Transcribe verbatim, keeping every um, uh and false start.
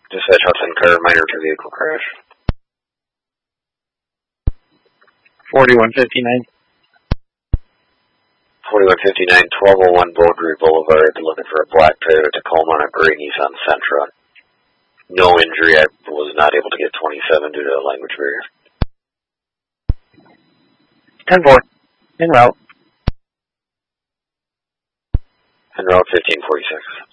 Dispatch Hudson car, minor to vehicle crash. forty-one fifty-nine. forty-one fifty-nine, twelve oh one Beaudry Boulevard, looking for a black Toyota Tacoma on a gray Nissan Sentra. No injury. I was not able to get twenty-seven due to a language barrier. ten four. En route. En route fifteen forty-six.